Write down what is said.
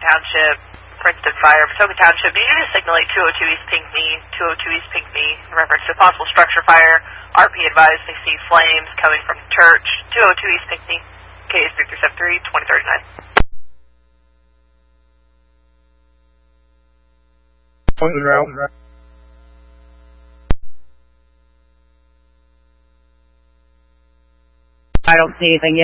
Township, Princeton Fire, Patoka Township. Need you to signal 202 East Pinckney, 202 East Pinckney in reference to possible structure fire. RP advised they see flames coming from the church. 202 East Pinckney, case 3373, 2039. I don't see anything yet.